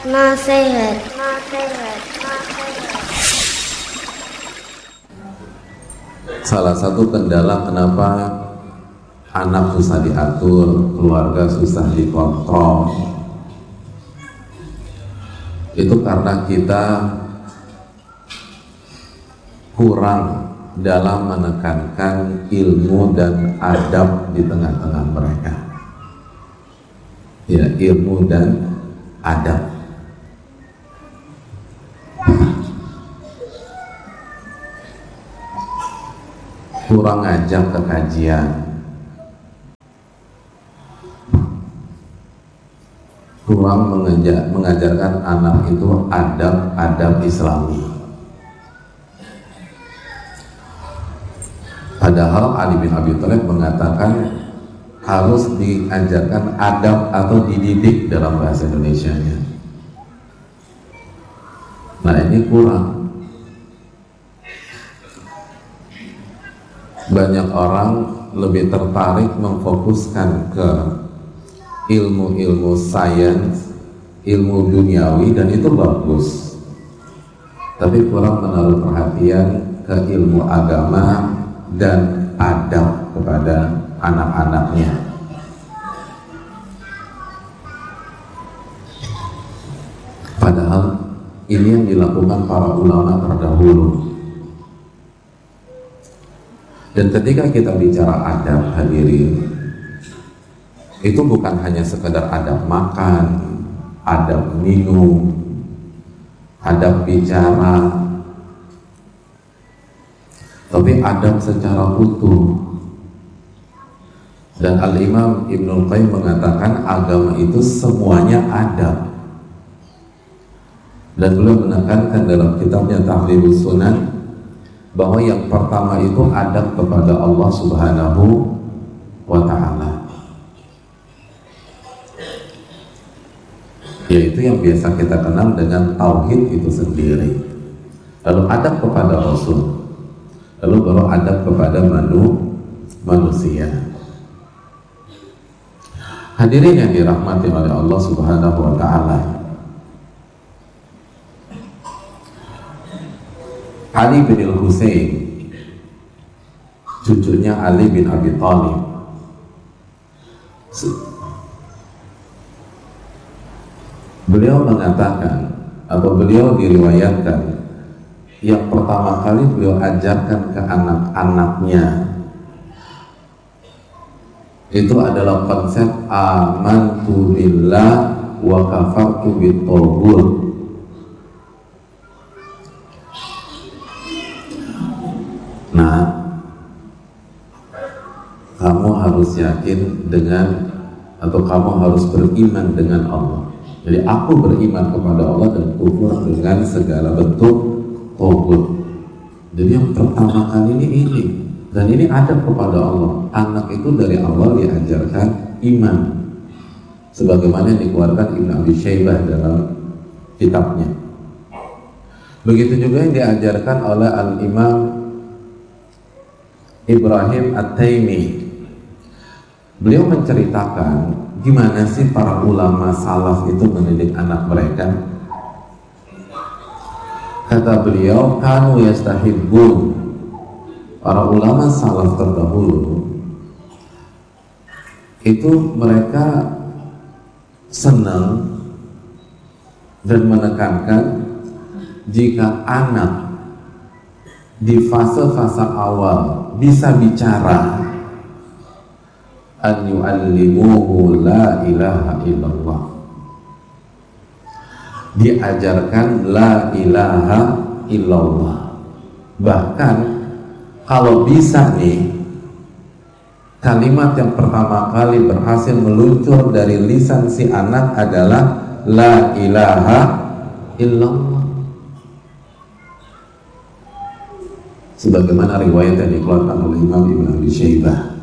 Nasihat. Salah satu kendala kenapa anak susah diatur, keluarga susah dikontrol, itu karena kita kurang dalam menekankan ilmu dan adab di tengah-tengah mereka. Ya, ilmu dan adab. Kurang ngajak ke kajian, kurang mengajarkan anak itu adab-adab Islami. Padahal Ali bin Abi Thalib mengatakan harus diajarkan adab atau dididik dalam bahasa Indonesianya. Nah, ini kurang. Banyak orang lebih tertarik memfokuskan ke ilmu-ilmu sains, ilmu duniawi, dan itu bagus, tapi kurang menaruh perhatian ke ilmu agama dan adab kepada anak-anaknya. Padahal ini yang dilakukan para ulama terdahulu. Dan ketika kita bicara adab, hadirin, itu bukan hanya sekedar adab makan, adab minum, adab bicara, tapi adab secara utuh. Dan Al-Imam Ibnul Qayyim mengatakan agama itu semuanya adab. Dan beliau menekankan dalam kitabnya Tahdhibus Sunan bahwa yang pertama itu adab kepada Allah Subhanahu wa Ta'ala, yaitu yang biasa kita kenal dengan tauhid itu sendiri. Lalu adab kepada Rasul, lalu baru adab kepada manusia. Hadirin yang dirahmati oleh Allah Subhanahu wa Ta'ala, Ali bin Al-Husain, cucunya Ali bin Abi Thalib, beliau mengatakan atau beliau diriwayatkan yang pertama kali beliau ajarkan ke anak-anaknya itu adalah konsep amantu billah wa kafartu bit-taghut. Nah, kamu harus yakin dengan, atau kamu harus beriman dengan Allah. Jadi aku beriman kepada Allah dan kufur dengan segala bentuk taghut. Jadi yang pertama kali ini, dan ini adab kepada Allah. Anak itu dari awal diajarkan iman, sebagaimana yang dikeluarkan Ibn Abi Syaibah dalam kitabnya. Begitu juga yang diajarkan oleh Al-Imam Ibrahim At-Taimi. Beliau menceritakan gimana sih para ulama salaf itu mendidik anak mereka. Kata beliau, kanu yastahibbun, para ulama salaf terdahulu itu mereka senang dan menekankan jika anak di fase-fase awal bisa bicara, an yu'allimuhu la ilaha illallah, diajarkan la ilaha illallah. Bahkan kalau bisa nih, kalimat yang pertama kali berhasil meluncur dari lisan si anak adalah la ilaha illallah, sebagaimana riwayat yang dikeluarkan oleh Imam Ibn Abi Syaibah.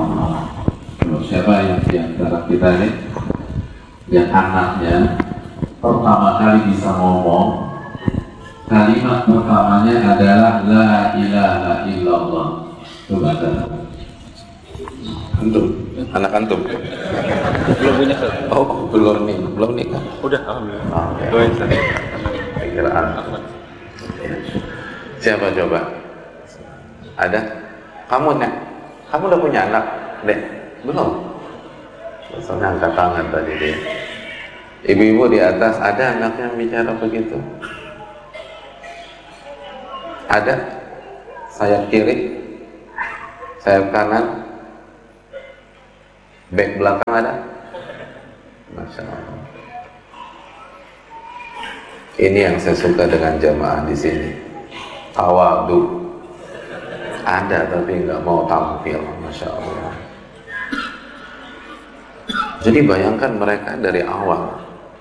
Siapa yang diantara kita ini yang anaknya pertama kali bisa ngomong, kalimat pertamanya adalah la ilaha illallah. Coba antum, anak antum Belum punya. oh belum nikah. Udah, alhamdulillah. Oke. Doain saya. Kira siapa coba? Ada? Kamu Nek? Kamu udah punya anak? Dek? Belum? Soalnya angkat tangan tadi dia. Ibu-ibu di atas, ada anak yang bicara begitu? Ada? Sayap kiri? Sayap kanan? Back belakang ada? Masya Allah. Ini yang saya suka dengan jamaah di sini. Tawadu. Ada tapi nggak mau tampil, Masya Allah. Jadi bayangkan mereka dari awal.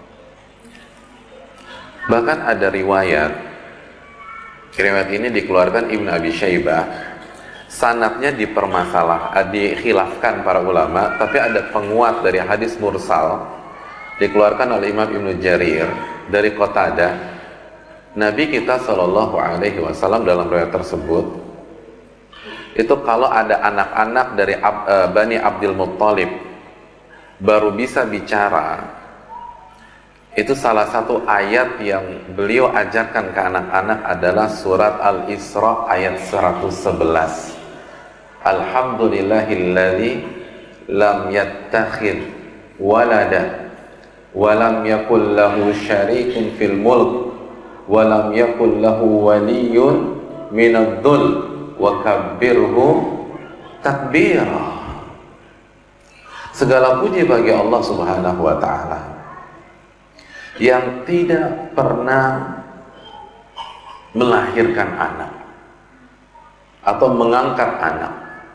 Bahkan ada riwayat ini dikeluarkan Ibn Abi Syaibah, sanadnya dikhilafkan para ulama, tapi ada penguat dari hadis mursal dikeluarkan oleh Imam Ibn Jarir dari Qatadah. Nabi kita Shallallahu Alaihi Wasallam dalam riwayat tersebut itu kalau ada anak-anak dari Bani Abdul Muttalib baru bisa bicara, itu salah satu ayat yang beliau ajarkan ke anak-anak adalah surat Al-Isra ayat 111. Alhamdulillahilladzi lam yattakhidh walada wa lam yakul lahu syarikun fil mulk wa lam yakul lahu waliyyun minadh-dhul wa kabbirhu takbira. Segala puji bagi Allah Subhanahu wa ta'ala yang tidak pernah melahirkan anak atau mengangkat anak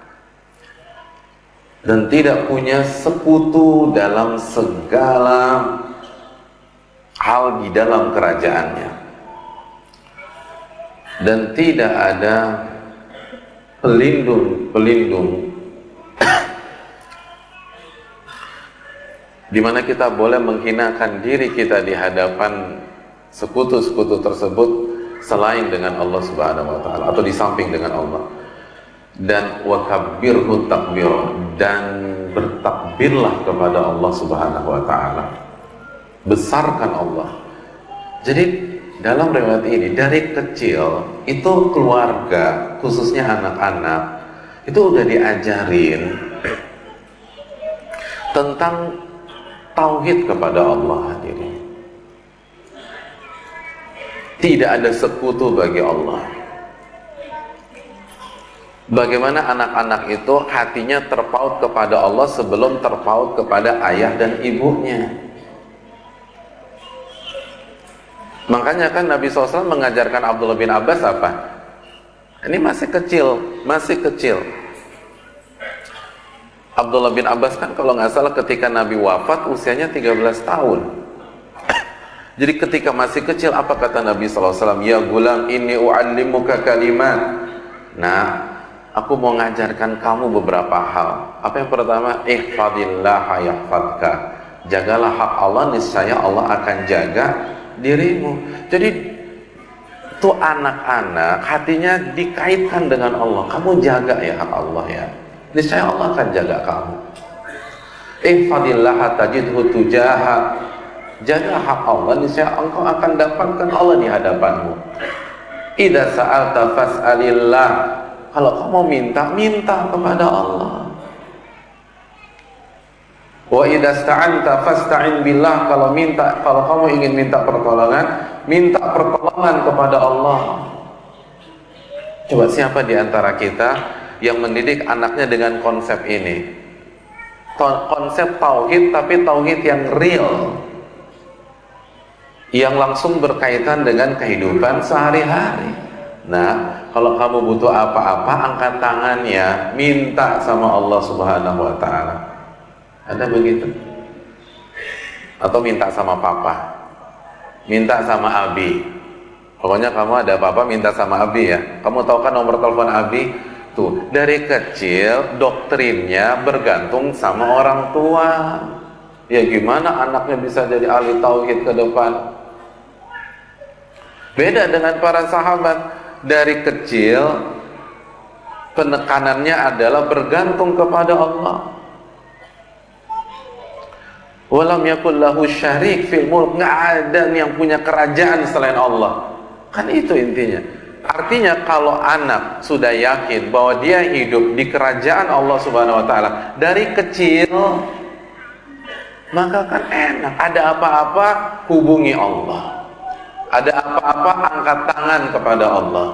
dan tidak punya sekutu dalam segala hal di dalam kerajaannya, dan tidak ada pelindung di mana kita boleh menghinakan diri kita di hadapan sekutu-sekutu tersebut selain dengan Allah Subhanahu wa ta'ala atau di samping dengan Allah. Dan wakabbirhu takbir, dan bertakbirlah kepada Allah Subhanahu wa ta'ala, besarkan Allah. Jadi dalam riwayat ini dari kecil itu keluarga, khususnya anak-anak, itu udah diajarin tentang tauhid kepada Allah hadirin. Tidak ada sekutu bagi Allah. Bagaimana anak-anak itu hatinya terpaut kepada Allah sebelum terpaut kepada ayah dan ibunya. Makanya kan Nabi SAW mengajarkan Abdullah bin Abbas apa? Ini masih kecil. Abdullah bin Abbas kan kalau nggak salah ketika Nabi wafat usianya 13 tahun. Jadi ketika masih kecil apa kata Nabi SAW? Ya gulam inni u'allimuka kalimat. Nah, aku mau ngajarkan kamu beberapa hal. Apa yang pertama? Ihfadillah yahfadka. Jagalah hak Allah, niscaya Allah akan jaga dirimu. Jadi tuh anak-anak hatinya dikaitkan dengan Allah. Kamu jaga ya hak Allah ya, niscaya Allah akan jaga kamu. Ihfadillah tajidhu tujaha. Jaga hak Allah, niscaya engkau akan dapatkan Allah di hadapanmu. Idza sa'alta fas'alillah. Kalau kamu minta kepada Allah. Wa idza sta'anta fasta'in billah. Kalau kamu ingin minta pertolongan kepada Allah. Coba siapa di antara kita yang mendidik anaknya dengan konsep ini? Konsep tauhid, tapi tauhid yang real, yang langsung berkaitan dengan kehidupan sehari-hari. Nah, kalau kamu butuh apa-apa, angkat tangannya, minta sama Allah Subhanahu wa ta'ala. Ada begitu? Atau minta sama papa, minta sama abi. Pokoknya kamu ada apa-apa minta sama abi ya. Kamu tahu kan nomor telepon abi? Tuh, dari kecil doktrinnya bergantung sama orang tua. Ya gimana anaknya bisa jadi ahli tauhid ke depan? Beda dengan para sahabat. Dari kecil penekanannya adalah bergantung kepada Allah. Walam yakul lahu syarik fil mulk, nggak ada yang punya kerajaan selain Allah. Kan itu intinya. Artinya kalau anak sudah yakin bahwa dia hidup di kerajaan Allah Subhanahu wa taala dari kecil, maka kan enak. Ada apa-apa hubungi Allah. Ada apa-apa angkat tangan kepada Allah.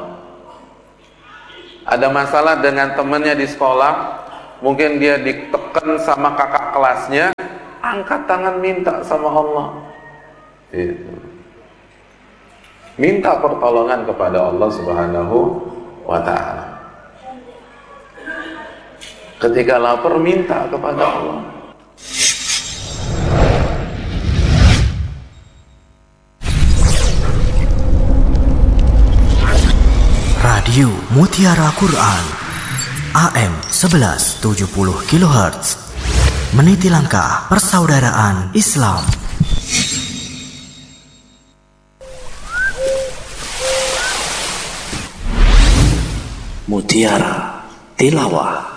Ada masalah dengan temannya di sekolah, mungkin dia ditekan sama kakak kelasnya, angkat tangan minta sama Allah. Gitu. Minta pertolongan kepada Allah Subhanahu wa ta'ala. Ketika lapar, minta kepada Allah. Radio Mutiara Quran AM 1170 kHz, meniti langkah persaudaraan Islam. Mutiara Tilawah.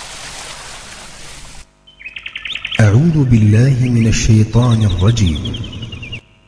أعوذ بالله من الشيطان الرجيم.